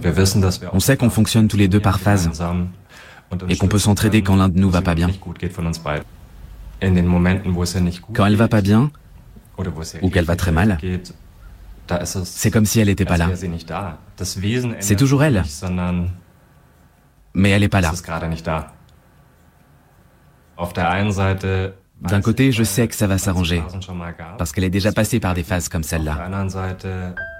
On sait qu'on fonctionne tous les deux par phase et qu'on peut s'entraider quand l'un de nous va pas bien. Quand elle va pas bien, ou qu'elle va très mal, c'est comme si elle n'était pas là. C'est toujours elle, mais elle n'est pas là. D'un côté, je sais que ça va s'arranger, parce qu'elle est déjà passée par des phases comme celle-là.